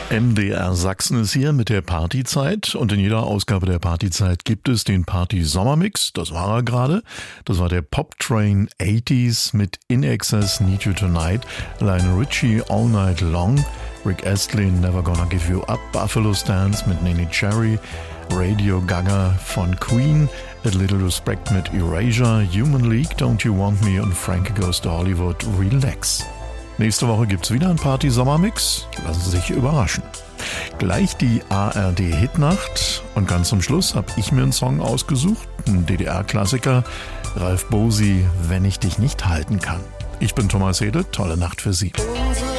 MDR Sachsen ist hier mit der Partyzeit und in jeder Ausgabe der Partyzeit gibt es den Party-Sommermix, das war er gerade. Das war der Pop Train 80s mit In Excess, Need You Tonight, Lionel Richie, All Night Long, Rick Astley, Never Gonna Give You Up, Buffalo Stance mit Neneh Cherry, Radio Gaga von Queen, A Little Respect mit Erasure, Human League, Don't You Want Me und Frankie Goes to Hollywood, Relax. Nächste Woche gibt's wieder einen Party-Sommermix. Lassen Sie sich überraschen. Gleich die ARD-Hitnacht. Und ganz zum Schluss habe ich mir einen Song ausgesucht. Ein DDR-Klassiker. Ralf Bosi, Wenn ich dich nicht halten kann. Ich bin Thomas Hedel. Tolle Nacht für Sie.